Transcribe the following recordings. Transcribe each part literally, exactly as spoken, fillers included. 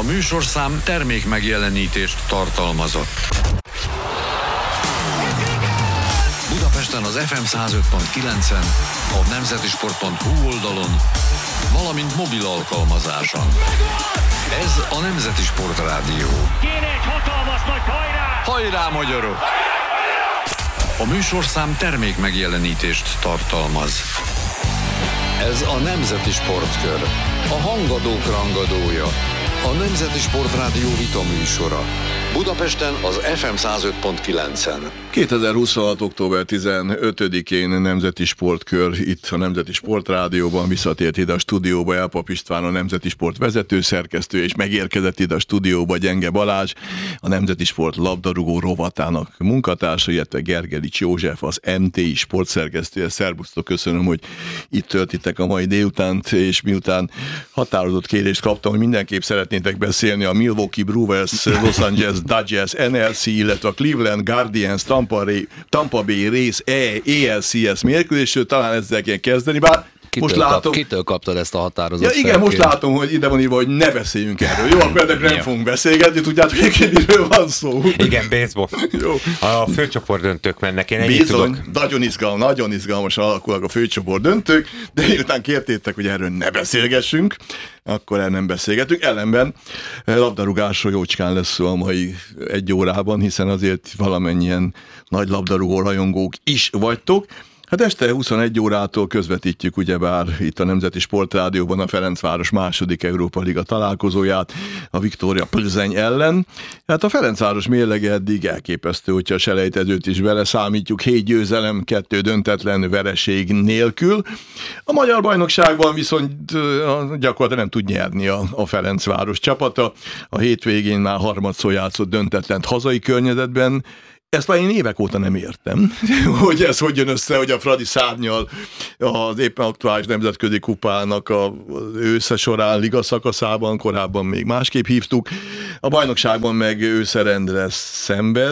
műsorszám termék megjelenítést tartalmazott. Budapesten az ef em száz öt pont kilencen, a nemzetisport pont hu oldalon, valamint mobil alkalmazáson. Ez a Nemzeti Sport Rádió. Kéne egy hatalmas nagy hajrá! Hajrá, magyarok! A műsorszám termék megjelenítést tartalmaz. Ez a Nemzeti Sportkör, a hangadók rangadója, a Nemzeti Sport Rádió vita műsora. Budapesten az ef em száz öt pont kilencen. kétezer-huszonhat. október tizenötödikén Nemzeti Sportkör itt a Nemzeti Sport Rádióban, visszatért ide a stúdióba Elpap István, a Nemzeti Sport vezetőszerkesztő, és megérkezett ide a stúdióba Gyenge Balázs, a Nemzeti Sport labdarúgó rovatának munkatársa, illetve Gergelics József, az em té i sportszerkesztője. Szerbusztok, köszönöm, hogy itt töltitek a mai délutánt, és miután határozott kérést kaptam, hogy mindenképp szeretnétek beszélni a Milwaukee Brewers, Los Angeles Dodgers en el cé, illetve a Cleveland Guardians Tampa, Ray, Tampa Bay Rays á el cé es mérkőzésről, talán ezzel kell kezdeni, bár Kitől, most látom... kap, kitől kaptad ezt a határozott Ja, igen, felkérést? most látom, hogy ide van írva, hogy ne beszéljünk erről. Jó, akkor ennek nem fogunk beszélgetni, tudjátok, hogy miről van szó. Igen, baseball. Jó. A főcsoport döntők mennek, én ennyit Bizony, tudok. nagyon izgalmas, nagyon izgalmasan alakulnak a főcsoport döntők, de miután kértétek, hogy erről ne beszélgessünk, akkor el nem beszélgetünk. Ellenben labdarúgásról jócskán lesz szó a mai egy órában, hiszen azért valamennyien nagy labdarúgó rajongók is vagytok. Hát este huszonegy órától közvetítjük ugyebár itt a Nemzeti Sport Rádióban a Ferencváros második Európa Liga találkozóját a Viktória Plzeň ellen. Hát a Ferencváros mérlege eddig elképesztő, hogyha a selejtezőt is beleszámítjuk, hét győzelem, kettő döntetlen vereség nélkül. A magyar bajnokságban viszont gyakorlatilag nem tud nyerni a, a Ferencváros csapata. A hétvégén már harmadszor játszott döntetlent hazai környezetben. Ezt már én évek óta nem értem, hogy ez hogy jön össze, hogy a Fradi szárnyal az éppen aktuális nemzetközi kupának az ősze során, liga szakaszában, korábban még másképp hívtuk, a bajnokságban meg őszerendre szenved.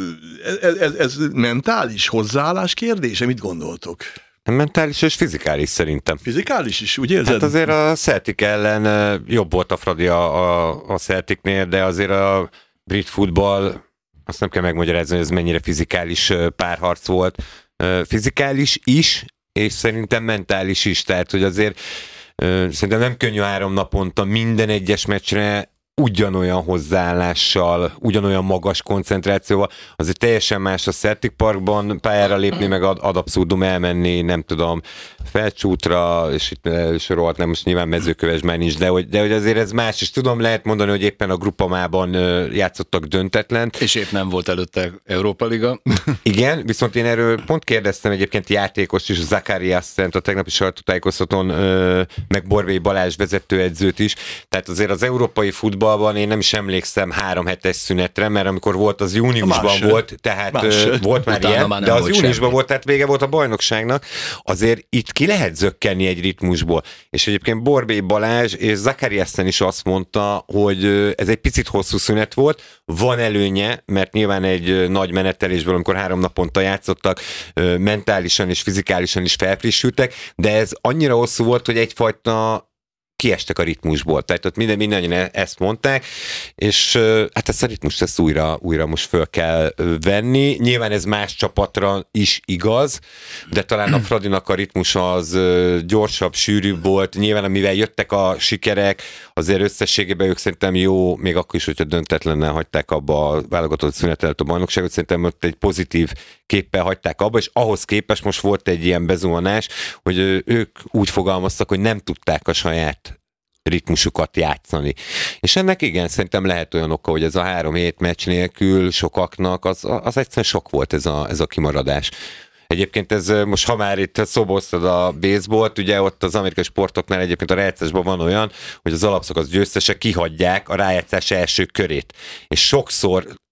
Ez, ez, ez mentális hozzáállás kérdése? Mit gondoltok? Mentális és fizikális szerintem. Fizikális is, úgy érzed? Hát azért a Celtic ellen jobb volt a Fradi a, a Celticnél, de azért a brit futball, azt nem kell megmagyarázni, hogy ez mennyire fizikális párharc volt. Fizikális is, és szerintem mentális is. Tehát, hogy azért szerintem nem könnyű három naponta minden egyes meccsre ugyanolyan hozzáállással, ugyanolyan magas koncentrációval. Azért teljesen más a Celtic Parkban pályára lépni, meg ad, ad abszurdum elmenni, nem tudom, Felcsútra, és itt sorolhat, nem most nyilván Mezőköves már nincs, de hogy, de hogy azért ez más, és tudom, lehet mondani, hogy éppen a Grupamában játszottak döntetlent. És épp nem volt előtte Európa Liga. Igen, viszont én erről pont kérdeztem egyébként játékos is, Zakariasszent a tegnapi sajtótájékoztatón, meg Borbély Balázs vezetőedzőt is, tehát azért az európai futballban én nem is emlékszem három hetes szünetre, mert amikor volt, az júniusban volt, tehát más volt már ilyen, már de az júniusban semmi. Volt, tehát vége volt a bajnokságnak, azért itt ki lehet zökkenni egy ritmusból. És egyébként Borbély Balázs és Zakariassen is azt mondta, hogy ez egy picit hosszú szünet volt, van előnye, mert nyilván egy nagy menetelésből, amikor három naponta játszottak, mentálisan és fizikálisan is felfrissültek, de ez annyira hosszú volt, hogy egyfajta kiestek a ritmusból. Tehát ott minden, mindannyian ezt mondták, és hát ezt a ritmust ezt újra, újra most föl kell venni. Nyilván ez más csapatra is igaz, de talán a Fradinak a ritmus az gyorsabb, sűrűbb volt. Nyilván amivel jöttek a sikerek, azért összességében ők szerintem jó, még akkor is, hogyha döntetlennel hagyták abba a válogatott szünetet a bajnokságot, szerintem ott egy pozitív képpel hagyták abba, és ahhoz képest most volt egy ilyen bezuhanás, hogy ők úgy fogalmaztak, hogy nem tudták a saját ritmusukat játszani. És ennek igen, szerintem lehet olyan oka, hogy ez a három hét meccs nélkül sokaknak, az, az egyszerűen sok volt ez a, ez a kimaradás. Egyébként ez most, ha már itt szóba hoztad a baseballt, ugye ott az amerikai sportoknál egyébként a rájátszásban van olyan, hogy az alapszakasz győztesek kihagyják a rájátszás első körét. És sokszor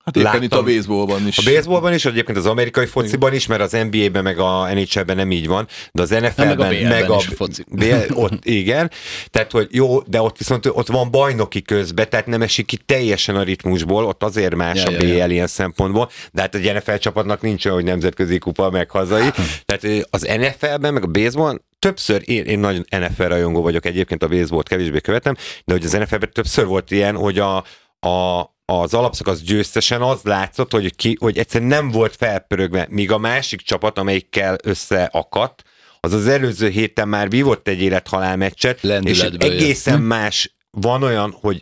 Hát éppen itt a baseballban is. A baseballban is, egyébként az amerikai fociban is, mert az en bé á-ben meg a en há el-ben nem így van, de az en ef el-ben meg a meg a, foci. ott, igen, tehát hogy jó, de ott viszont ott van bajnoki közben, tehát nem esik ki teljesen a ritmusból, ott azért más ja, a bé el ja, ja. ilyen szempontból, de hát egy en ef el csapatnak nincs olyan, hogy nemzetközi kupa meg hazai, tehát az en ef el-ben meg a baseballban többször, én, én nagyon en ef el rajongó vagyok egyébként, a baseballt kevésbé követem, de hogy az en ef el-ben többször volt ilyen, hogy a, a az alapszakasz győztesen az látszott, hogy, ki, hogy egyszerűen nem volt felpörögve, míg a másik csapat, amelyikkel összeakadt, az az előző héten már vívott egy élethalál meccset, és egészen jön. Más, van olyan, hogy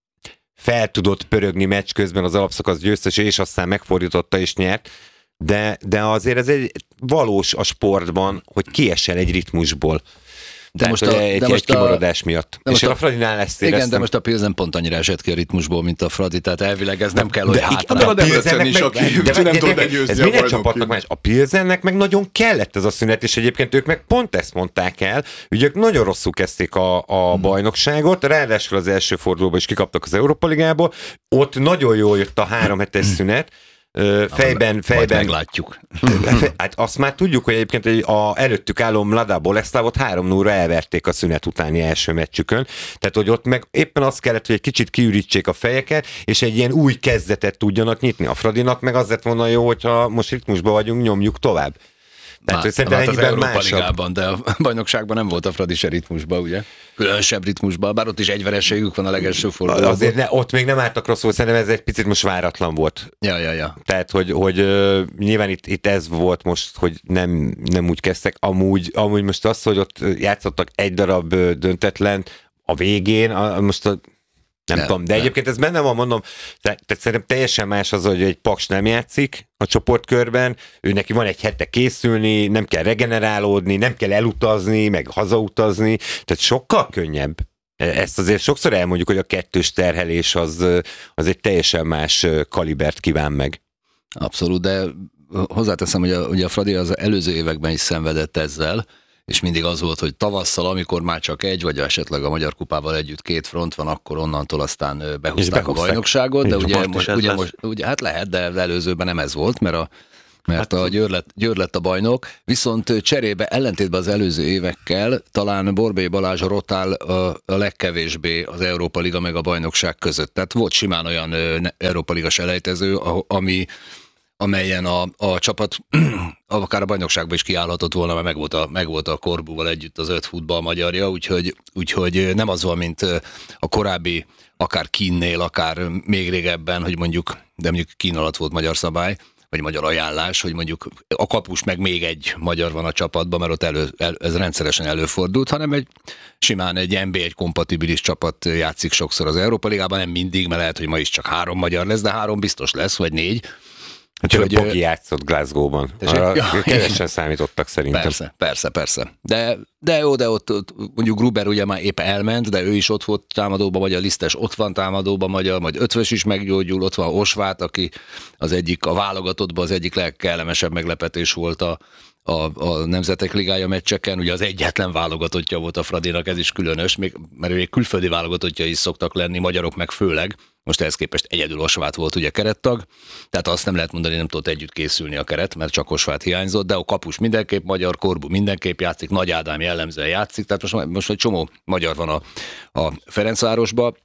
fel tudott pörögni meccs közben az alapszakasz győztes, és aztán megfordította és nyert, de, de azért ez egy valós a sportban, hogy kiesel egy ritmusból. De most a, egy, de most egy kimaradás a, miatt. És a, a Fradinál ezt éreztem. Igen, de most a Pilsen pont annyira esett ki a ritmusból, mint a Fradi, tehát elvileg ez nem kell, hogy hátra. De a Debrecen is, aki nem tud legyőzni ez minden csapatnak más. A Pilsennek meg nagyon kellett ez a szünet, és egyébként ők meg pont ezt mondták el, ugye ők nagyon rosszul kezdték a, a bajnokságot, ráadásul az első fordulóban is kikaptak az Európa Ligából, ott nagyon jól jött a három hetes szünet, fejben, fejben. Meglátjuk. Hát azt már tudjuk, hogy egyébként a előttük álló Mlada Boleslavot három nulla elverték a szünet utáni első meccsükön. Tehát, hogy ott meg éppen azt kellett, hogy egy kicsit kiürítsék a fejeket, és egy ilyen új kezdetet tudjanak nyitni. A Fradinak meg az lett volna jó, hogyha most ritmusban vagyunk, nyomjuk tovább. Tehát, hogy szerintem hát az Európa másabb. Ligában, de a bajnokságban nem volt a Fradi se ritmusban, ugye? Különösebb ritmusban, bár ott is egyverességük van a legelső fordulóban. Azért ne, ott még nem álltak rosszul, szerintem ez egy picit most váratlan volt. Ja, ja, ja. Tehát, hogy, hogy uh, nyilván itt, itt ez volt most, hogy nem, nem úgy kezdtek. Amúgy, amúgy most az, hogy ott játszottak egy darab uh, döntetlent a végén, a, most a Nem, nem tudom, de nem. Egyébként ez benne van, mondom, tehát szerintem teljesen más az, hogy egy Paks nem játszik a csoportkörben, ő neki van egy hete készülni, nem kell regenerálódni, nem kell elutazni, meg hazautazni, tehát sokkal könnyebb. Ezt azért sokszor elmondjuk, hogy a kettős terhelés az, az egy teljesen más kalibert kíván meg. Abszolút, de hozzáteszem, hogy a, hogy a Fradi az előző években is szenvedett ezzel, és mindig az volt, hogy tavasszal, amikor már csak egy, vagy esetleg a Magyar Kupával együtt két front van, akkor onnantól aztán behúzták a bajnokságot, de ugye most, ugye most, ugye, hát lehet, de előzőben nem ez volt, mert a mert hát, a Győr lett, Győr lett a bajnok, viszont cserébe, ellentétben az előző évekkel, talán Borbély Balázs rotál a, a legkevésbé az Európa Liga meg a bajnokság között. Tehát volt simán olyan ö, Európa Liga selejtező, ami amelyen a, a csapat akár a bajnokságban is kiállhatott volna, mert megvolt a, megvolt a Korbúval együtt az öt futball magyarja, úgyhogy, úgyhogy nem az van, mint a korábbi, akár Kínnél, akár még régebben, hogy mondjuk, de mondjuk Kín alatt volt magyar szabály, vagy magyar ajánlás, hogy mondjuk a kapus meg még egy magyar van a csapatban, mert ott elő, el, ez rendszeresen előfordult, hanem egy simán egy en bé egy kompatibilis csapat játszik sokszor az Európa Ligában, nem mindig, mert lehet, hogy ma is csak három magyar lesz, de három biztos lesz, vagy négy. Csak hogy Bogi játszott Glasgow-ban. Arra ja, kevesen számítottak szerintem. Persze, persze, persze. De, de jó, de ott, ott mondjuk Gruber ugye már épp elment, de ő is ott volt támadóban, vagy a Lisztes ott van támadóban, magyar, majd Ötvös is meggyógyul, ott van Osvát, aki az egyik, a válogatottban az egyik legkellemesebb meglepetés volt a, a, a Nemzetek Ligája meccseken, ugye az egyetlen válogatottja volt a Fradinak, ez is különös, még, mert még külföldi válogatottja is szoktak lenni, magyarok meg főleg. Most ehhez képest egyedül Osvát volt ugye kerettag, tehát azt nem lehet mondani, nem tudott együtt készülni a keret, mert csak Osvát hiányzott, de a kapus mindenképp magyar, Korbu mindenképp játszik, Nagy Ádám jellemzően játszik, tehát most, most egy csomó magyar van a, a Ferencvárosban.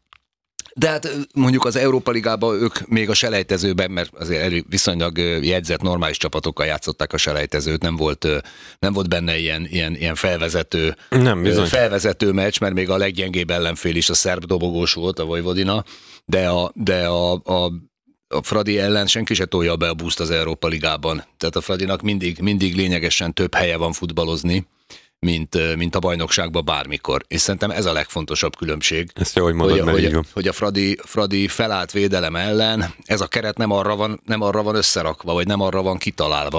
De hát mondjuk az Európa Ligában ők még a selejtezőben, mert azért viszonylag jegyzett normális csapatokkal játszották a selejtezőt, nem volt, nem volt benne ilyen, ilyen, ilyen felvezető, nem, felvezető meccs, mert még a leggyengébb ellenfél is a szerb dobogós volt, a Vojvodina, de a, de a, a, a Fradi ellen senki se tolja be a buszt az Európa Ligában. Tehát a Fradinak mindig, mindig lényegesen több helye van futballozni, mint, mint a bajnokságban bármikor. És szerintem ez a legfontosabb különbség. Ezt jó, hogy mondod, hogy, hogy, hogy a Fradi, Fradi felállt védelem ellen, ez a keret nem arra van, nem arra van összerakva, vagy nem arra van kitalálva,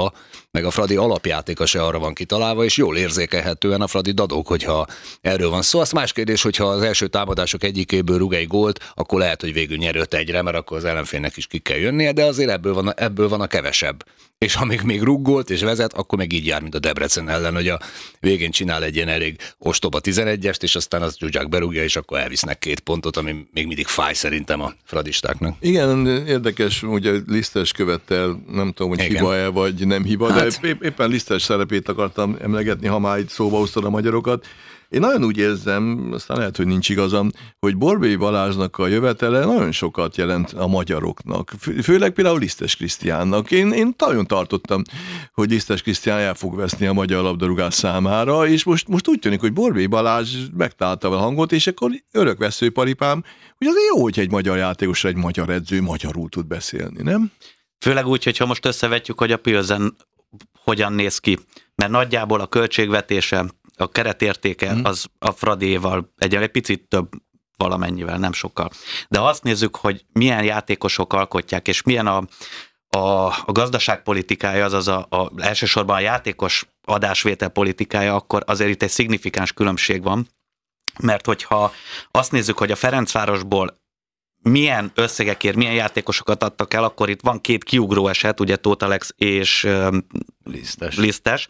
meg a Fradi alapjátéka se arra van kitalálva, és jól érzékelhetően a Fradi dadók, hogyha erről van szó. Az más kérdés, hogyha az első támadások egyikéből rúg egy gólt, akkor lehet, hogy végül nyer öt egyre, mert akkor az ellenfélnek is ki kell jönnie, de azért ebből van a, ebből van a kevesebb. És amíg még rúg gólt és vezet, akkor meg így jár, mint a Debrecen ellen, hogy a végén csinál egy ilyen elég ostoba tizenegyest, és aztán az Zsuzsák berúgja, és akkor elvisznek két pontot, ami még mindig fáj szerintem a fradistáknak. Igen, érdekes, ugye Lisztes követtel, nem tudom, hogy Igen. hiba-e vagy nem hiba, Hát. de épp, éppen Lisztes szerepét akartam emlegetni, ha már itt szóba hoztad a magyarokat. Én nagyon úgy érzem, aztán lehet, hogy nincs igazam, hogy Borbély Balázsnak a jövetele nagyon sokat jelent a magyaroknak. Fő, főleg például Lisztes Krisztiánnak. Én, én nagyon tartottam, hogy Lisztes Krisztián el fog veszni a magyar labdarúgás számára, és most, most úgy tűnik, hogy Borbély Balázs megtalálta a hangot, és akkor örökvesző paripám, hogy azért jó, hogy egy magyar játékosra egy magyar edző magyarul tud beszélni, nem? Főleg úgy, hogyha most összevetjük, hogy a Pilsen hogyan néz ki, mert nagyjából a költségvetése, a keretértéke Hmm. az a Fradiéval egy picit több valamennyivel, nem sokkal. De ha azt nézzük, hogy milyen játékosok alkotják, és milyen a, a, a gazdaságpolitikája, azaz a, a, elsősorban a játékos adásvétel politikája, akkor azért itt egy szignifikáns különbség van, mert hogyha azt nézzük, hogy a Ferencvárosból milyen összegekért, milyen játékosokat adtak el, akkor itt van két kiugró eset, ugye Tóth Alex és um, Lisztes. Lisztes.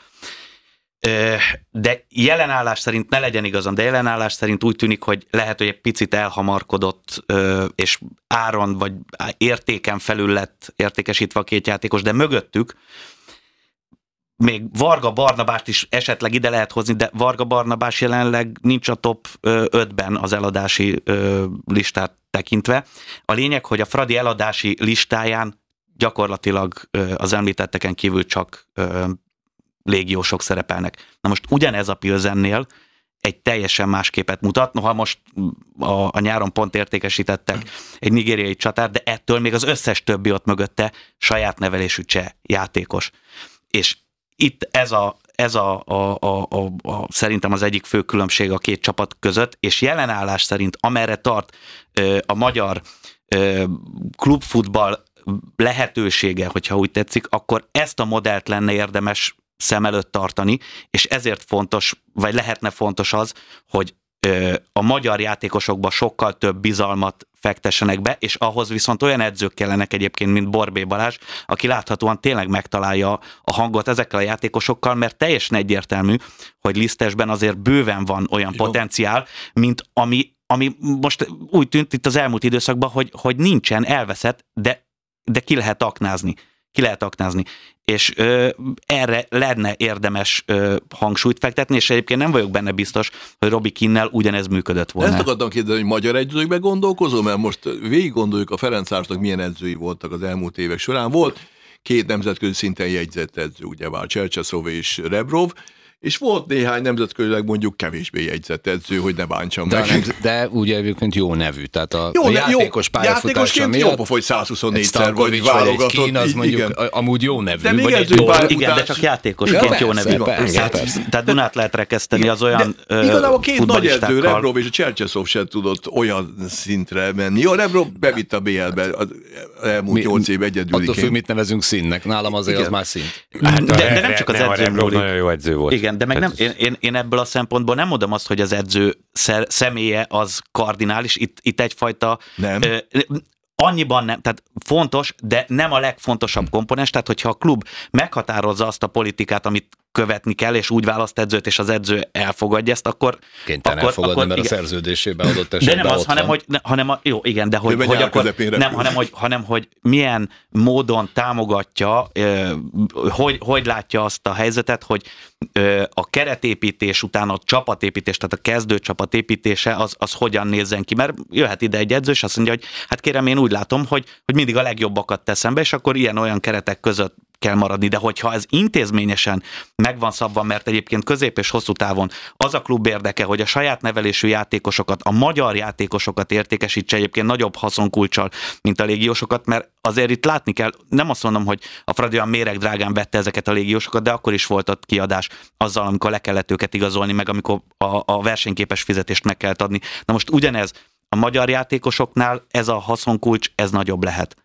De jelenállás szerint, ne legyen igazam, de jelenállás szerint úgy tűnik, hogy lehet, hogy egy picit elhamarkodott, és áron vagy értéken felül lett értékesítve a két játékos, de mögöttük még Varga Barnabást is esetleg ide lehet hozni, de Varga Barnabás jelenleg nincs a top ötben az eladási listát tekintve. A lényeg, hogy a Fradi eladási listáján gyakorlatilag az említetteken kívül csak légiósok szerepelnek. Na most ugyanez a Pilsennél egy teljesen más képet mutat, noha most a, a nyáron pont értékesítettek egy nigériai csatár, de ettől még az összes többi ott mögötte saját nevelésű cseh játékos. És itt ez a, ez a, a, a, a, a szerintem az egyik fő különbség a két csapat között, és jelenállás szerint amerre tart ö, a magyar ö, klubfutball lehetősége, hogyha úgy tetszik, akkor ezt a modellt lenne érdemes szem előtt tartani, és ezért fontos, vagy lehetne fontos az, hogy ö, a magyar játékosokba sokkal több bizalmat fektessenek be, és ahhoz viszont olyan edzők kellenek egyébként, mint Borbély Balázs, aki láthatóan tényleg megtalálja a hangot ezekkel a játékosokkal, mert teljesen egyértelmű, hogy Lisztesben azért bőven van olyan jó potenciál, mint ami, ami most úgy tűnt itt az elmúlt időszakban, hogy, hogy nincsen, elveszett, de, de ki lehet aknázni. Ki lehet aknázni. És ö, erre lenne érdemes ö, hangsúlyt fektetni, és egyébként nem vagyok benne biztos, hogy Robi Kinnel ugyanez működött volna. Ezt akartam kérdezni, hogy magyar edzőkbe gondolkozom, mert most végig gondoljuk a Ferencvárosnak milyen edzői voltak az elmúlt évek során. Volt két nemzetközi szinten jegyzett edző, ugyebár Csercseszov és Rebrov, és volt néhány nemzetközileg mondjuk kevésbé jegyzett edző, hogy ne bántsam de, meg. nem, de ugye egyébként jó nevű, tehát a, Jó, a ne, játékos jó, pályafutása játékosként miatt jobb, hogy száz huszonnégyszer vagy Stankovics vagy egy válogatott. Kín, az mondjuk igen. amúgy jó nevű. De még vagy egy edzői Dor- pályafutás- Igen, de csak játékosként Ja, jó persze, nevű. persze, Tehát, persze. tehát Dunát lehet rekeszteni az olyan De igazából a két nagy futballistákkal. edző, Rebrov és a Csercseszov sem tudott olyan szintre menni. Jó, Rebrov bevitt a bé el-be az elmúlt nyolc év Attól egyedüliként. függ, mit nevezünk színnek. Nálam azért Igen. az már szint. De, de nem csak az edző múlik. Nagyon jó edző volt. Igen, de meg nem, Tehát- én, én, én ebből a szempontból nem mondom azt, hogy az edző szer, személye az kardinális, itt, itt egyfajta... Nem. Ö, annyiban nem, tehát fontos, de nem a legfontosabb komponens, tehát hogyha a klub meghatározza azt a politikát, amit követni kell, és úgy választ edzőt, és az edző elfogadja ezt, akkor... Kénytelen akkor, elfogadni, akkor, mert igen. a szerződésében adott De esetben nem az, ott hanem van. hogy, ne, hanem a, jó, igen, de hogy, megy hogy ár akkor, közepén nem, repül. hanem hogy, hanem hogy milyen módon támogatja, ö, hogy, hogy látja azt a helyzetet, hogy ö, a keretépítés után a csapatépítés, tehát a kezdő csapatépítése az, az hogyan nézzen ki, mert jöhet ide egy edző, és azt mondja, hogy hát kérem, én úgy látom, hogy, hogy mindig a legjobbakat teszem be, és akkor ilyen-olyan keretek között kell maradni, de hogyha ez intézményesen megvan szabva, mert egyébként közép és hosszú távon az a klub érdeke, hogy a saját nevelésű játékosokat, a magyar játékosokat értékesítse egyébként nagyobb haszonkulccsal, mint a légiósokat, mert azért itt látni kell, nem azt mondom, hogy a Fradi olyan méregdrágán vette ezeket a légiósokat, de akkor is volt ott kiadás azzal, amikor le kellett őket igazolni, meg amikor a, a versenyképes fizetést meg kellett adni. Na most ugyanez a magyar játékosoknál ez a haszonkulcs, ez nagyobb lehet.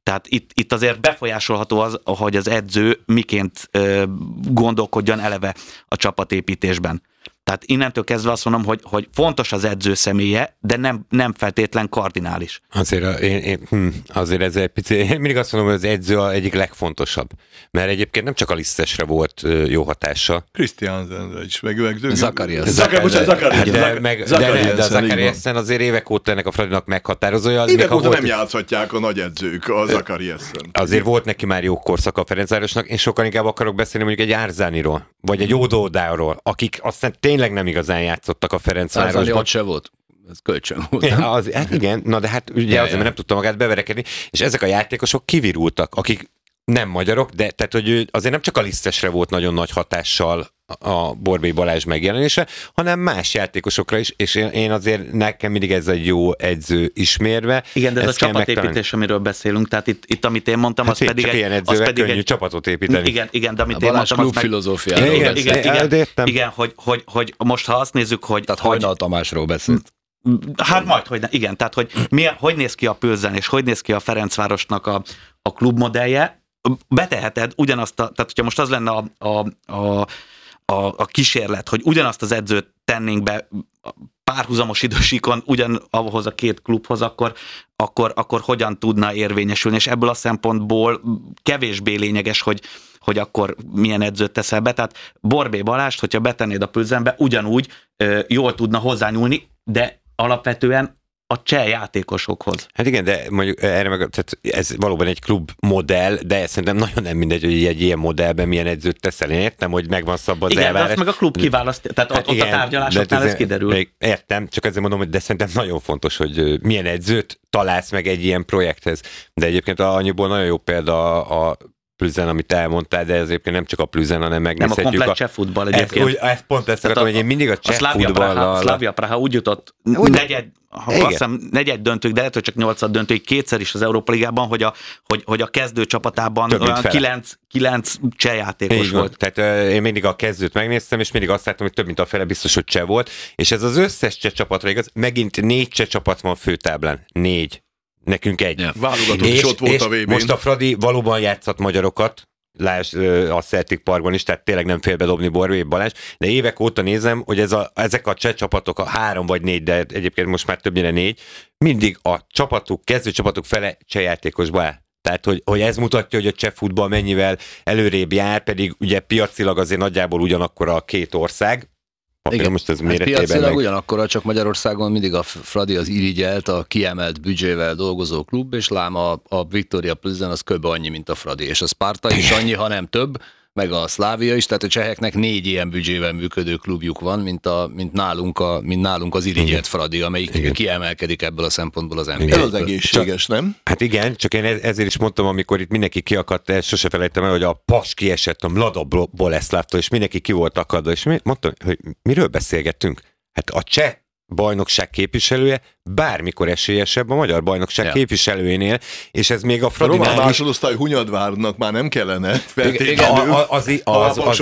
Tehát itt, itt azért befolyásolható az, hogy az edző miként ö, gondolkodjon eleve a csapatépítésben. Tehát innentől kezdve azt mondom, hogy, hogy fontos az edző személye, de nem, nem feltétlen kardinális. Azért, én, én, hm, azért ez egy pici, én mindig azt mondom, hogy az edző a egyik legfontosabb. Mert egyébként nem csak a Lisztesre volt jó hatása. Christiansenre is, meg meg Zakarias. Zakarias. De, meg, de, de, de a Zakariasen azért évek óta ennek a Fradinak meghatározója. Az évek óta volt, nem játszhatják a nagy edzők a Zakariasen. Azért volt neki már jó korszaka a Ferencvárosnak, én sokkal inkább akarok beszélni mondjuk egy Árzániról, vagy egy Ódódáról, akik aztán tényleg nem igazán játszottak a Ferencvárosban. Árzani ott se volt. Ez kölcsön volt. Ja, az, hát igen, na de hát ugye ja, azért, ja. mert nem tudta magát beverekedni, és ezek a játékosok kivirultak, akik nem magyarok, de tehát, hogy azért nem csak a Lisztesre volt nagyon nagy hatással a Borbély Balázs megjelenése, hanem más játékosokra is, és én, én azért nekem mindig ez egy jó edző ismérve. Igen, de ez a csapatépítés, amiről beszélünk, tehát itt, itt amit én mondtam, hát az pedig egy... egy... Az pedig könnyű egy csapatot építeni. Igen, igen, de amit a én mondtam, az meg... filozófiáról igen, igen, igen, igen, igen, igen hogy, hogy, hogy most ha azt nézzük, hogy... Tehát Hajnal Tamásról beszélt. Hát majd, hogy ne, igen, tehát hogy, milyen, hogy néz ki a Pilsen, és hogy néz ki a Ferencvárosnak a, a klubmodellje, beteheted ugyanazt, a, tehát hogyha most az lenne a, a, a, a, a kísérlet, hogy ugyanazt az edzőt tennénk be párhuzamos idősíkon ugyan ahhoz a két klubhoz, akkor, akkor, akkor hogyan tudna érvényesülni, és ebből a szempontból kevésbé lényeges, hogy, hogy akkor milyen edzőt teszel be, tehát Borbély Balást, hogyha betennéd a Pilsenbe, ugyanúgy ö, jól tudna hozzányúlni, de alapvetően a cseh játékosokhoz. Hát igen, de mondjuk erre meg, tehát ez valóban egy klub modell, de szerintem nagyon nem mindegy, hogy egy ilyen modellben milyen edzőt teszel. Én értem, hogy megvan szabad az igen, elvárás. Igen, de azt meg a klub kiválaszt, tehát hát ott igen, a tárgyalásoknál ez kiderül. Értem, csak ezért mondom, hogy de szerintem nagyon fontos, hogy milyen edzőt találsz meg egy ilyen projekthez. De egyébként annyiból nagyon jó példa a Pilsen, amit elmondtál, de ez egyébként nem csak a Pilsen, hanem megnézhetjük. Nem a komplet cseh futball egyébként. Ez, ez pont ezt szeretem, hogy én mindig a cseh futballal... A Slavia Praha úgy jutott úgy, negyed, azt hiszem, negyed döntők, de lehet, hogy csak nyolcad döntőig kétszer is az Európa Ligában, hogy a, hogy, hogy a kezdő csapatában több olyan kilenc, kilenc cseh játékos volt. Tehát uh, én mindig a kezdőt megnéztem, és mindig azt láttam, hogy több mint a fele biztos, hogy cseh volt, és ez az összes cseh csapatra igaz, megint négy cseh csapat van főtáblán. Négy. Nekünk egy. Yeah. Válogatott is ott volt a vé bén. Most a Fradi valóban játszott magyarokat, lásd a Celtic Parkban is, tehát tényleg nem félbedobni Borbély Balázs, de évek óta nézem, hogy ez a, ezek a cseh csapatok, a három vagy négy, de egyébként most már többnyire négy, mindig a csapatuk, kezdő csapatuk fele cseh játékosba áll. Tehát, hogy, hogy ez mutatja, hogy a cseh futball mennyivel előrébb jár, pedig ugye piacilag azért nagyjából ugyanakkor a két ország. Igen, most ez hát piacilag ugyanakkor, csak Magyarországon mindig a Fradi az irigyelt, a kiemelt büdzsével dolgozó klub, és lám a, a Viktoria Pilsen az kb. Annyi, mint a Fradi, és a Sparta is annyi, ha nem több, meg a Szlávia is, tehát a cseheknek négy ilyen büdzsével működő klubjuk van, mint, a, mint, nálunk, a, mint nálunk az irigyelt Fradi, amelyik igen. kiemelkedik ebből a szempontból az en bé á-ből. Ez az egészséges, nem? Hát igen, csak én ezért is mondtam, amikor itt mindenki kiakadt, ezt sose felejtem el, hogy a Pas kiesett a Mlada Boleszlávtól, és mindenki ki volt akadva, és mi, mondtam, hogy miről beszélgettünk? Hát a cseh bajnokság képviselője bármikor esélyesebb a magyar bajnokság ja. képviselőjénél, és ez még a Fradinál is... A román másodosztály Hunyadvárnak már nem kellene feltétlenül. Az igaz.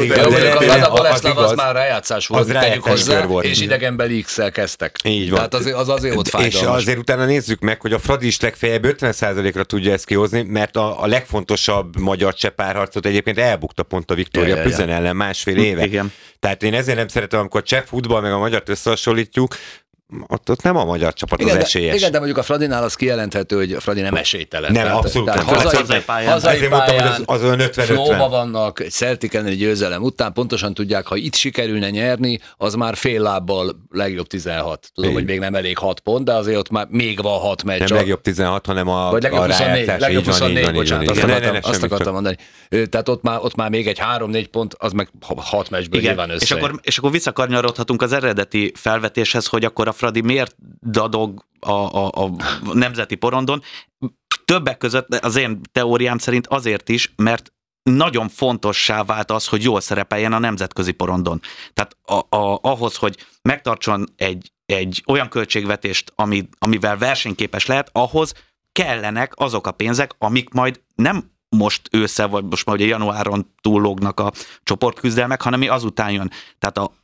A Boleszláv az már rájátszás volt, tegyük hozzá, és idegenbeli X-szel kezdtek. Így van. Tehát az, az azért ott fájdalmas. És azért utána nézzük meg, hogy a Fradi is legfeljebb ötven százalékra tudja ezt kihozni, mert a, a legfontosabb magyar cseh párharcot egyébként elbukta pont a Viktoria Pilsen ellen másfél éve. Igen. Tehát én ezért nem szeretem, amikor a cseh futball meg a magyart összehasonlítjuk, ott, ott nem a magyar csapat igen, az esélyes. De, igen, de mondjuk a Fradinál az kijelenthető, hogy a Fradi nem esélytelen. Nem, tehát, abszolút tehát nem. Hazai, hazai pályán. Hazai pályán, mondtam, hogy az, az olyan ötven ötven. vannak, egy Celtic elleni győzelem után pontosan tudják, ha itt sikerülne nyerni, az már fél lábbal legjobb tizenhat. Tudom, é. hogy még nem elég hat pont, de azért ott már még van hat meccs. Nem legjobb tizenhat, hanem a, vagy legjobb a huszonnégy, rájátszás. legjobb huszonnégy, van, bocsánat, van, azt ne, akartam, ne, ne, azt akartam csak. mondani. Tehát ott már, ott már még egy három-négy pont, az meg hat meccsből nyilván össze. És akkor, és akkor visszakanyarodhatunk az eredeti felvetéshez, hogy akkor a Fradi miért dadog a, a, a nemzeti porondon. Többek között az én teóriám szerint azért is, mert nagyon fontossá vált az, hogy jól szerepeljen a nemzetközi porondon. Tehát a, a, ahhoz, hogy megtartson egy, egy olyan költségvetést, ami, amivel versenyképes lehet, ahhoz kellenek azok a pénzek, amik majd nem most ősszel, vagy most már ugye januáron túllógnak a csoportküzdelmek, hanem mi azután jön. Tehát a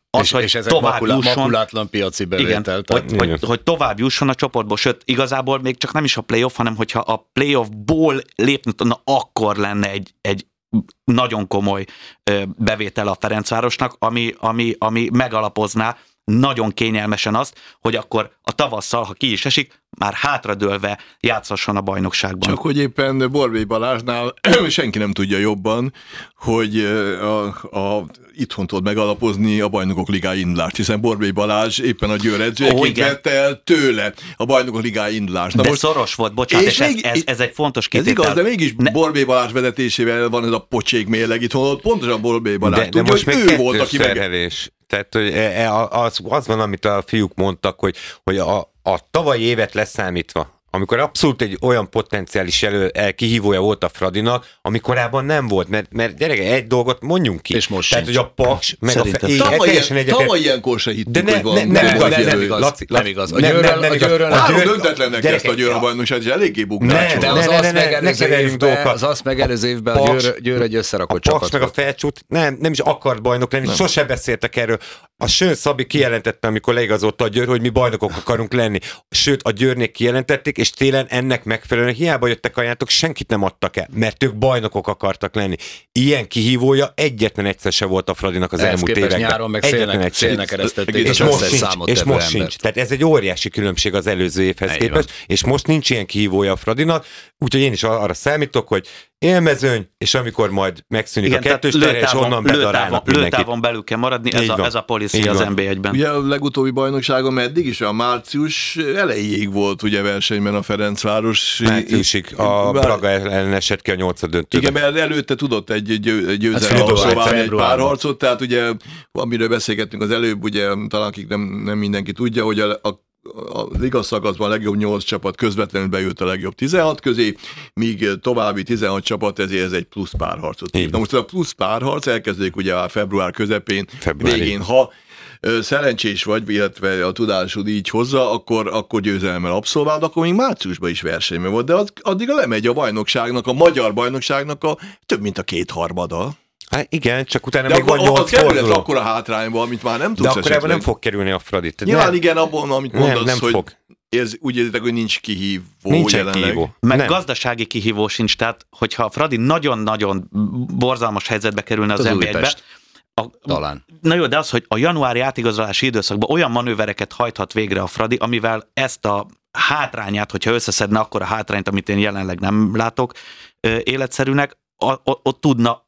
az, és, hogy és ezek tovább makulá, jusson, makulátlan piaci bevétel. igen, hogy, hogy, hogy tovább jusson a csoportból, sőt, igazából még csak nem is a playoff, hanem hogyha a playoffból lépne, na akkor lenne egy, egy nagyon komoly bevétel a Ferencvárosnak, ami, ami, ami megalapozná nagyon kényelmesen azt, hogy akkor a tavasszal, ha ki is esik, már hátradőlve játszhasson a bajnokságban. Csak hogy éppen Borbély Balázsnál senki nem tudja jobban, hogy a, a, itthon tud megalapozni a Bajnokok Ligája indulást, hiszen Borbély Balázs éppen a Győr edzőjeként vette el tőle a Bajnokok Ligája indulást. Na de most, szoros volt, bocsánat, és, és még, ez, ez, ez egy fontos kitétel. Ez igaz, de mégis ne. Borbély Balázs vezetésével van ez a pocsék mérleg itthon, pontosan Borbély Balázs de, tudja, de most hogy még ő volt, aki meg... Tehát hogy az, az van, amit a fiúk mondtak, hogy, hogy a, a tavalyi évet leszámítva, amikor abszolút egy olyan potenciális elő, el, kihívója volt a Fradinak, ami korábban nem volt, mert, mert gyereke, egy dolgot mondjunk ki. És most Tehát, sincs. hogy a Paks, meg Szerintem. a Fe... Tavaly, ilyen, tavaly ilyenkor se hittük, de ne, hogy van. Ne, ne, nem, igaz, nem, nem, igaz, igaz, nem igaz. A Győrön, a Győrön, Három döntetlennek kezdte a Győr a bajnokság, és eléggé buknácsolt. De az azt megelőző évben, az azt megelőző évben a Győr egy összerakott csapat. A Paks meg a Felcsút nem, nem is akart bajnok lenni, sose beszéltek erről. A Sőn Szabi kijelentette, amikor leigazolta a Győr, hogy mi bajnokok akarunk lenni. Sőt, a Győrnék kijelentették, és télen ennek megfelelően hiába jöttek ajánlatok, senkit nem adtak el, mert ők bajnokok akartak lenni. Ilyen kihívója egyetlen egyszer se volt a Fradinak az elmúlt években. Nyáron meg szélnek, szélnek eresztették és most sincs, és most sincs. Tehát ez egy óriási különbség az előző évhez képest, és most nincs ilyen kihívója a Fradinak, úgyhogy én is arra számítok, hogy élmezőny, és amikor majd megszűnik igen, a kettős terre, és onnan bedarálnak mindenkit. Lőtávon belül kell maradni, ez a, ez a policy az en bé egyben. Ugye a legutóbbi bajnokságon meddig is, a március elejéig volt ugye versenyben a Ferencváros. Márciusig a Braga ellen esett ki a nyolcad döntőben. Igen, mert előtte tudott egy győzelem abszolválni egy pár harcot, tehát ugye, amiről beszélgettünk az előbb, ugye talán akik nem, nem mindenki tudja, hogy a, a a liga szakaszban a legjobb nyolc csapat közvetlenül bejött a legjobb tizenhat közé, míg további tizenhat csapat, ezért ez egy plusz párharcot. Na most a plusz párharc elkezdődik ugye a február közepén, Februári. végén, ha szerencsés vagy, illetve a tudásod így hozza, akkor, akkor győzelemmel abszolválod, akkor még márciusban is versenyben volt, de az, addig lemegy a bajnokságnak, a magyar bajnokságnak a több mint a kétharmada. Hát igen, csak utána de még van nyolc forduló. akkor a hátrányba, amit már nem tudsz de akkor esetleg. Ebben nem fog kerülni a Fradit. Nyilván nem. Igen, abban, amit mondasz, nem, nem hogy fog. Ez, úgy érzitek, hogy nincs kihívó nincs jelenleg. Kihívó. Meg nem. Gazdasági kihívó sincs, tehát hogyha a Fradi nagyon-nagyon borzalmas helyzetbe kerülne az, az en bé egybe, a, talán. Na jó, de az, hogy a januári átigazolási időszakban olyan manővereket hajthat végre a Fradi, amivel ezt a hátrányát, hogyha összeszedne akkor a hátrányt, amit én jelenleg nem látok életszerűnek, ott tudna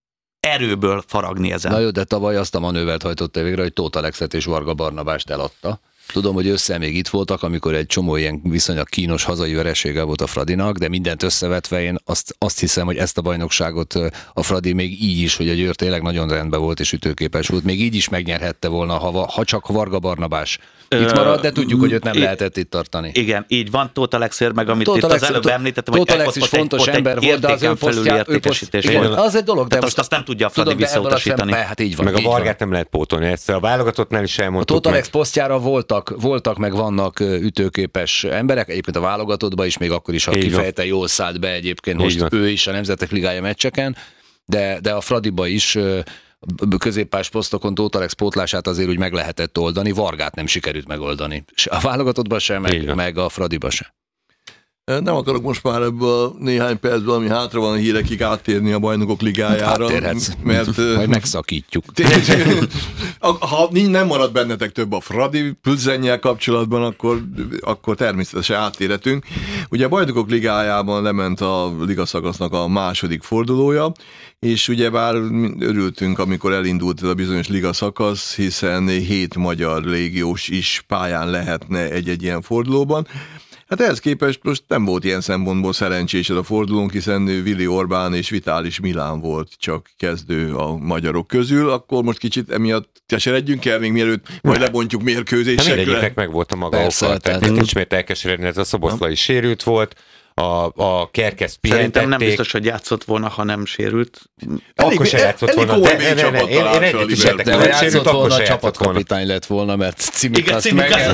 erőből faragni ezen. Na jó, de tavaly azt a manővert hajtotta végre, hogy Tóth Alexet és Varga Barnabást eladta. Tudom, hogy össze még itt voltak, amikor egy csomó ilyen viszonylag kínos hazai veresége volt a Fradinak, de mindent összevetve én azt, azt hiszem, hogy ezt a bajnokságot a Fradi még így is, hogy a Győr tényleg nagyon rendben volt és ütőképes volt, még így is megnyerhette volna, ha, ha csak Varga Barnabás itt marad, de tudjuk, hogy őt nem I- lehetett itt tartani. Igen, így van, Tóth Alexért, meg amit Tóth itt Alex, az előbb említettem, hogy Tóth Alex is fontos egy, ember volt, de az ő értékesítés volt. Az egy dolog, de most azt nem tudja a Fradi visszautasítani. Hát így van. Meg a Vargát nem lehet pótolni, ezt a válogatottnál is elmondtuk. A Tóth Alex posztjára voltak, voltak meg vannak ütőképes emberek, egyébként a válogatottban is, még akkor is, ha kifejezetten jól szállt be egyébként, most ő is a Nemzetek Ligája meccseken, de, de a Fradiba is középpás posztokon Tóth Alex pótlását azért úgy meg lehetett oldani, Vargát nem sikerült megoldani. A válogatottban sem, meg, meg a Fradiba sem. Nem akarok most már ebből a néhány percből, ami hátra van a hírekig áttérni a Bajnokok Ligájára. Áttérhetsz, mert majd megszakítjuk. Ha nem marad bennetek több a Fradi Plzennyel kapcsolatban, akkor, akkor természetesen áttérhetünk. Ugye a Bajnokok Ligájában lement a ligaszakasznak a második fordulója, és ugyebár örültünk, amikor elindult ez a bizonyos ligaszakasz, hiszen hét magyar légiós is pályán lehetne egy-egy ilyen fordulóban. Hát ehhez képest most nem volt ilyen szempontból szerencsés ez a fordulónk, hiszen Vili Orbán és Vitális Milán volt csak kezdő a magyarok közül, akkor most kicsit emiatt keseredjünk el, még mielőtt majd lebontjuk mérkőzésekre. Mindegyiknek meg volt a maga oka, tehát nincs miért elkeseredni, ez a Szoboszlai sérült volt, a, a kerkeszt pihentették. Szerintem nem biztos, hogy játszott volna, ha nem sérült. Akkor se játszott volna. Elég De, komoly ne, ne, ne, én, én egyet is értek. De ha játszott volna, a csapatkapitány lett volna, mert Cimikas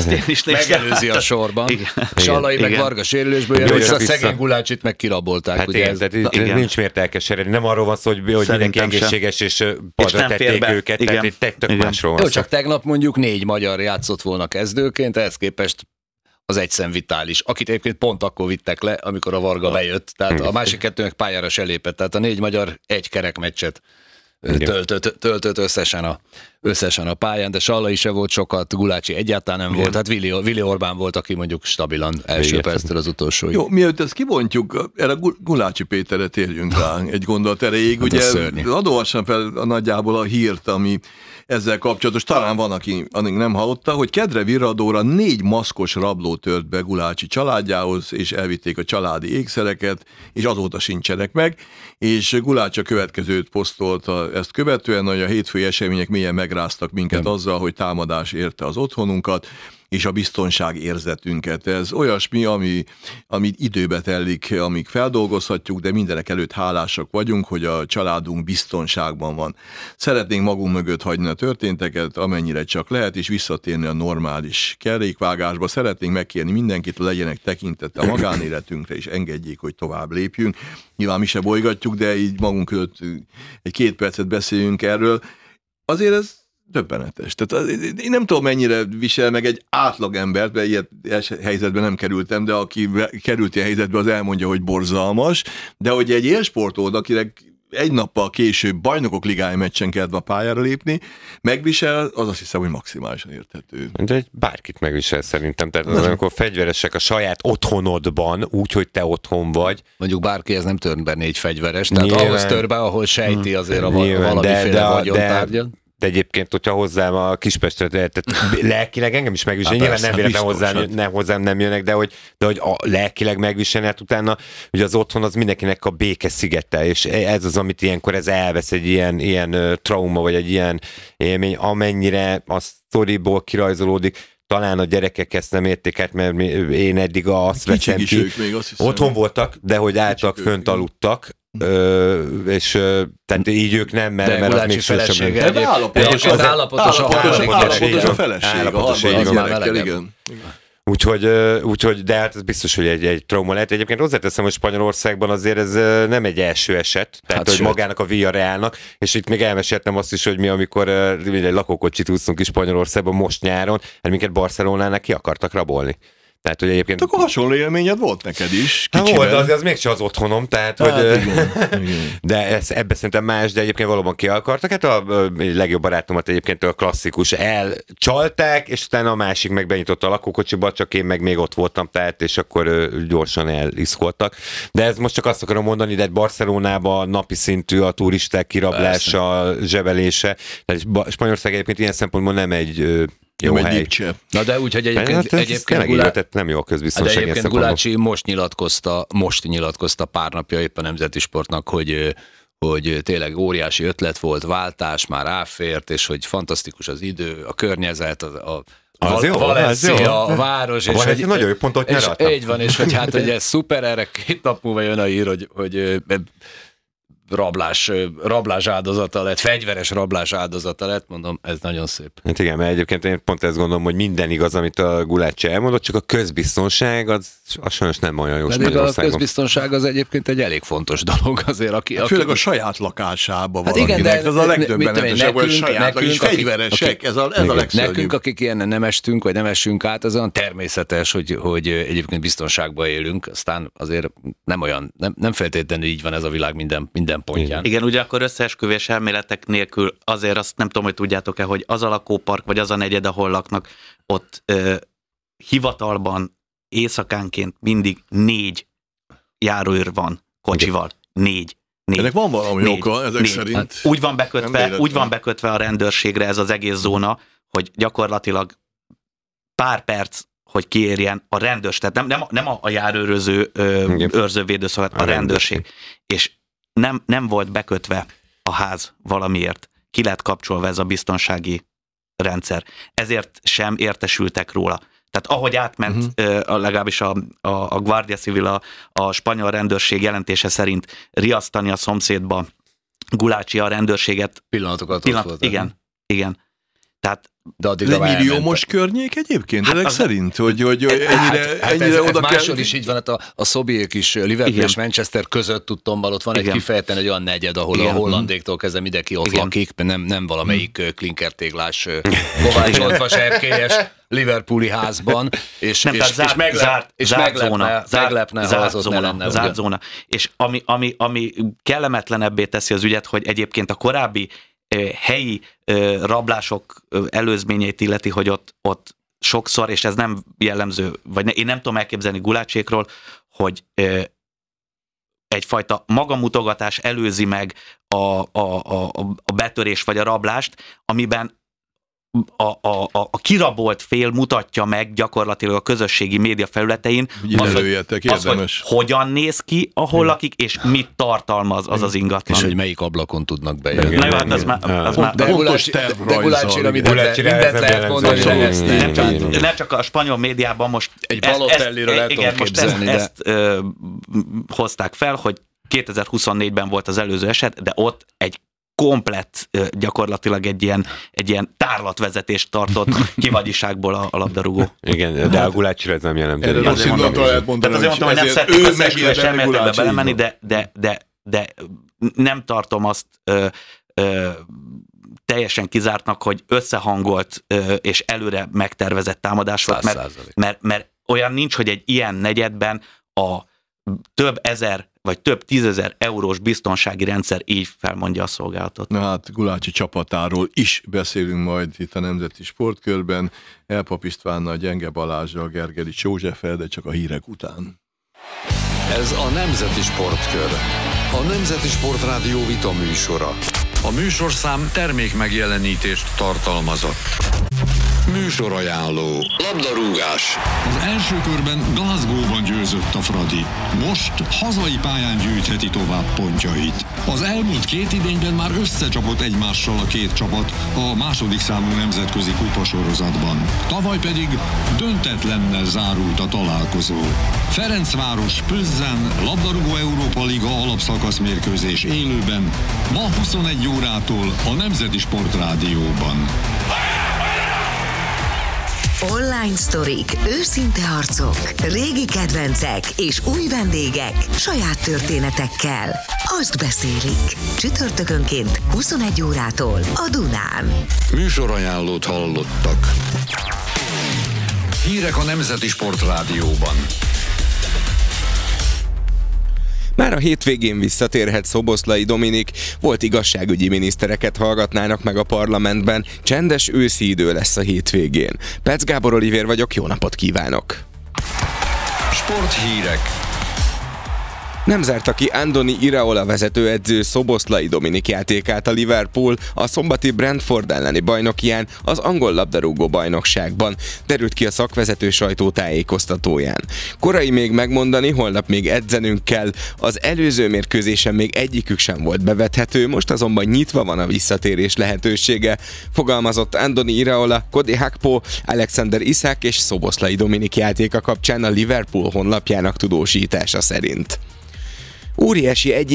megelőzi a sorban. Salai meg Varga sérülésből jön, és a szegény Gulácsit meg kirabolták. Hát ugye igen, ez, tehát nincs miért elkeseredni. Nem arról van szó, hogy, hogy mindenki egészséges, és padra tették őket, tehát egy tök másról van jó, szó. csak tegnap mondjuk négy magyar játszott volna kezdőként, ehhez képest az egyszem Vitális, akit egyébként pont akkor vittek le, amikor a Varga bejött, tehát a másik kettőnek pályára se lépett, tehát a négy magyar egy kerek meccset töltött, töltött összesen, a, összesen a pályán, de Sallai se volt sokat, Gulácsi egyáltalán nem Igen. volt, hát Vili, Vili Orbán volt, aki mondjuk stabilan első perctől az utolsó. Jó, mielőtt ezt kibontjuk, erre Gulácsi Péterre térjünk rá egy gondolat erejéig. Hát ugye adóassam fel a nagyjából a hírt, ami ezzel kapcsolatos, talán van, aki addig nem hallotta, hogy kedre virradóra négy maszkos rabló tört be Gulácsi családjához, és elvitték a családi ékszereket, és azóta sincsenek meg, és Gulácsi a következőt posztolta ezt követően, hogy a hétfői események mélyen megráztak minket nem. azzal, hogy támadás érte az otthonunkat, és a biztonság érzetünket. Ez olyasmi, ami, ami időbe telik, amíg feldolgozhatjuk, de mindenek előtt hálásak vagyunk, hogy a családunk biztonságban van. Szeretnénk magunk mögött hagyni a történteket, amennyire csak lehet, és visszatérni a normális kerékvágásba. Szeretnénk megkérni mindenkit, hogy legyenek tekintettel a magánéletünkre, és engedjék, hogy tovább lépjünk. Nyilván mi se bolygatjuk, de így magunk között egy két percet beszéljünk erről. Azért ez döbbenetes. Tehát én nem tudom, mennyire visel meg egy átlagembert, mert ilyet helyzetben nem kerültem, de aki került ilyen helyzetbe, az elmondja, hogy borzalmas, de hogy egy élsportoló, akinek egy nappal később bajnokok ligája meccsen kellett a pályára lépni, megvisel, az azt hiszem, hogy maximálisan érthető. De egy bárkit megvisel szerintem, tehát az, amikor fegyveresek a saját otthonodban, úgy, hogy te otthon vagy. Mondjuk bárki ez nem tör be négy fegyveres, tehát nyilván, ahhoz tör be, ahol sejti azért a valamiféle vagyontárgyat. De egyébként, hogyha hozzám a Kispestre, tehát lelkileg engem is megviselni, hát nyilván nem véletlen hozzám, nem, hozzám nem jönnek, de hogy, de hogy a lelkileg megviselni, hát utána ugye az otthon az mindenkinek a béke szigete, és ez az, amit ilyenkor ez elvesz, egy ilyen, ilyen trauma, vagy egy ilyen élmény, amennyire a sztoriból kirajzolódik. Talán a gyerekek ezt nem érték át, mert én eddig azt vettem ki. Még azt hiszem, otthon voltak, de hogy álltak, fönt aludtak, Ö, és tehát így ők nem, mert, mert az még felesége sem. De állapotos, az állapotos, állapotos, állapotos a feleség, állapotos a harmadik gyerekkel, igen. Úgyhogy, úgyhogy, de hát ez biztos, hogy egy, egy trauma lehet. Egyébként hozzáteszem, hogy Spanyolországban azért ez nem egy első eset, tehát hát hogy sőt. magának a Villarrealnak, és itt még elmeséltem azt is, hogy mi, amikor egy lakókocsit úszunk is Spanyolországban most nyáron, hát minket Barcelonánál ki akartak rabolni. Tehát, hogy egyébként... Akkor hasonló élményed volt neked is. Hát volt, de az, az mégsem az otthonom, tehát, hát, hogy... Igen, igen. De ez, ebbe szerintem más, de egyébként valóban ki akartak. Hát a, a legjobb barátomat egyébként a klasszikus elcsalták, és utána a másik meg benyitotta a lakókocsiba, csak én meg még ott voltam, tehát, és akkor gyorsan eliszkoltak. De ez most csak azt akarom mondani, de Barcelonában napi szintű a turisták kirablása, persze. zsebelése. Tehát Spanyolország egyébként ilyen szempontból nem egy... Jó nem hely. egy Na de úgy, hogy egyébként, hát egyébként, Gulá... nem jó a közbiztonság. De egyébként Gulácsi most nyilatkozta, most nyilatkozta pár napja éppen a Nemzeti Sportnak, hogy, hogy tényleg óriási ötlet volt, váltás, már ráfért, és hogy fantasztikus az idő, a környezet, a, a Az jó, Valencia, a város. A és hogy, nagyon jó pontot nyeraltam. Így van, és hogy hát, hogy ez szuper, erre két nap múlva jön a ír, hogy, hogy rablás, rablás áldozata lett, fegyveres rablás áldozata lett, mondom, ez nagyon szép. Hát igen, mert egyébként én pont ezt gondolom, hogy minden igaz, amit a Gulácsi elmondott, csak a közbiztonság az, az sajnos nem olyan jó Spanyolországban. A közbiztonság az egyébként egy elég fontos dolog azért. Aki, hát főleg aki... a saját lakásába hát valakinek, igen, de, ez a legdöbbenetesebb, hogy saját nekünk, és fegyveresek, akik, ez a, ez a legszörnyűbb. Nekünk, akik ilyen nem estünk, vagy nem esünk át, ez olyan természetes, hogy, hogy egyébként biztonságban élünk, aztán azért nem olyan, nem, nem feltétlenül így van ez a világ minden, minden pontján. Igen, ugye akkor összeesküvés elméletek nélkül azért azt nem tudom, hogy tudjátok-e, hogy az a lakópark, vagy az a negyed, ahol laknak, ott ö, hivatalban éjszakánként mindig négy járőr van kocsival. Négy. négy. Ennek van valami négy, oka, ezek négy. szerint. Hát úgy van bekötve, úgy van bekötve a rendőrségre ez az egész zóna, hogy gyakorlatilag pár perc, hogy kiérjen a rendőrs, tehát nem, nem, nem a járőröző ö, őrzővédőszolgálat, a, a rendőrség. rendőrség. És nem, nem volt bekötve a ház valamiért. Ki lett kapcsolva ez a biztonsági rendszer. Ezért sem értesültek róla. Tehát ahogy átment uh-huh. legalábbis a, a, a Guardia Civil, a, a spanyol rendőrség jelentése szerint riasztani a szomszédba Gulácsi a rendőrséget. Pillanatokat Pillanat, volt. igen, igen. Tehát de addig egy milliómos környék egyébként, hát ezek az, szerint, hogy, hogy ennyire, hát, hát ennyire ez, oda ez kell... máshol is így van, hát a, a Szobiék is Liverpool igen. és Manchester között tudtam, ott van igen. egy kifejezetten egy olyan negyed, ahol igen. a hollandéktól kezdve mindenki ott igen. lakik, nem, nem valamelyik hmm. klinkertéglás, Kovács Oltva serkélyes Liverpooli házban, és, nem, és, zárt, és, meglep, zárt, és zárt meglepne, zóna, meglepne zárt, ha az ott zóna, ne lenne. Zárt zóna. És ami, ami, ami kellemetlenebbé teszi az ügyet, hogy egyébként a korábbi helyi rablások előzményeit illeti, hogy ott, ott sokszor, és ez nem jellemző, vagy ne, én nem tudom elképzelni Gulácsékról, hogy egyfajta magamutogatás előzi meg a, a, a, a betörés vagy a rablást, amiben A, a, a kirabolt fél mutatja meg gyakorlatilag a közösségi média felületein az, hogy, az, hogy hogyan néz ki, ahol lakik, és mit tartalmaz az az ingatlan. És hogy melyik ablakon tudnak bejönni. Na jó, hát az már... Az már de Gulácsira mindent lehet mondani, hogy ezt nem. Csak, nem csak a spanyol médiában most... Egy Balotelliről el tudom képzelni, de... Ezt ö, hozták fel, hogy kétezer-huszonnégyben volt az előző eset, de ott egy komplett gyakorlatilag egy ilyen, egy ilyen tárlatvezetést tartott kivagyiságból a, a labdarúgó. Igen, de a Gulácsira ez nem jelent. Erre rossz indulatra lehet mondani, tehát azért mondtam, hogy nem szeretnék összeesküvés elméletekbe belemenni, de, de, de, de nem tartom azt ö, ö, teljesen kizártnak, hogy összehangolt ö, és előre megtervezett támadás volt, mert, mert, mert olyan nincs, hogy egy ilyen negyedben a több ezer vagy több tízezer eurós biztonsági rendszer így felmondja a szolgálatot. Na hát Gulácsi csapatáról is beszélünk majd itt a Nemzeti Sportkörben. Elpap Istvánnal, Gyenge Balázsral, Gergely Józseffel, de csak a hírek után. Ez a Nemzeti Sportkör. A Nemzeti Sportrádió vita műsora. A műsorszám termék megjelenítést tartalmazott. Műsorajánló. Labdarúgás. Az első körben Glasgow-ban győzött a Fradi. Most hazai pályán gyűjtheti tovább pontjait. Az elmúlt két idényben már összecsapott egymással a két csapat a második számú nemzetközi kupasorozatban. Tavaly pedig döntetlennel zárult a találkozó. Ferencváros Plzen labdarúgó Európa Liga alapszakasz mérkőzés élőben ma huszonegy órától a Nemzeti Sportrádióban. Online sztorik, őszinte arcok, régi kedvencek és új vendégek saját történetekkel. Azt beszélik. Csütörtökönként huszonegy órától a Dunán. Műsorajánlót hallottak. Hírek a Nemzeti Sportrádióban. Már a hétvégén visszatérhet Szoboszlai Dominik, volt igazságügyi minisztereket hallgatnának meg a parlamentben, csendes őszi idő lesz a hétvégén. Pec Gábor Olivér vagyok, jó napot kívánok! Sporthírek. Nem zárta ki Andoni Iraola vezetőedző Szoboszlai Dominik játékát a Liverpool a szombati Brentford elleni bajnokián, az angol labdarúgó bajnokságban, derült ki a szakvezető sajtótájékoztatóján. Korai még megmondani, holnap még edzenünk kell, az előző mérkőzésen még egyikük sem volt bevethető, most azonban nyitva van a visszatérés lehetősége, fogalmazott Andoni Iraola, Cody Gakpo, Alexander Isak és Szoboszlai Dominik játéka kapcsán a Liverpool honlapjának tudósítása szerint. Óriási egy